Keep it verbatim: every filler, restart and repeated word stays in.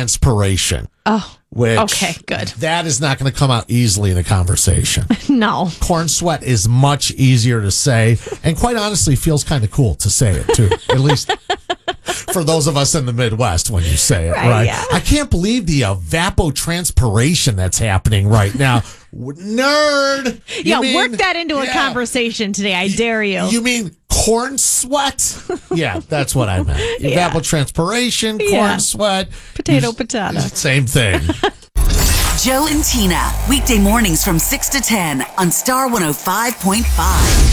evapotranspiration. Oh, which okay, good. That is not going to come out easily in a conversation. No. Corn sweat is much easier to say, and quite honestly, feels kind of cool to say it, too. At least for those of us in the Midwest when you say it, right? right? Yeah. I can't believe the evapotranspiration that's happening right now. Nerd! You Yeah, mean, work that into a yeah. conversation today. I dare you. You mean corn sweat? Yeah, that's what I meant. Yeah. Evapotranspiration, corn Yeah. sweat. Potato, You- potato. Same thing. Joe and Tina, weekday mornings from six to ten on Star one oh five point five.